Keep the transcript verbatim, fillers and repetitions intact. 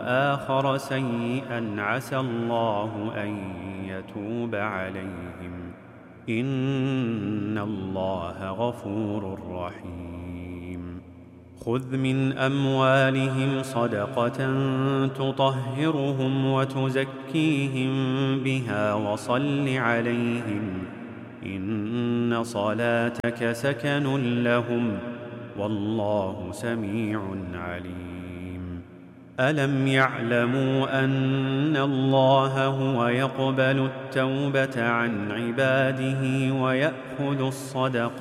وآخر سيئا عسى الله أن يتوب عليهم، إن الله غفور رحيم. خذ من أموالهم صدقة تطهرهم وتزكيهم بها وصل عليهم، إن صلاتك سكن لهم، والله سميع عليم. ألم يعلموا أن الله هو يقبل التوبة عن عباده ويأخذ الصدقات